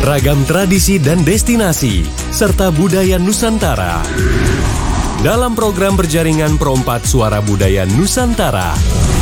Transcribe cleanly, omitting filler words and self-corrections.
ragam tradisi dan destinasi, serta budaya Nusantara. Dalam program berjaringan Perompat Suara Budaya Nusantara.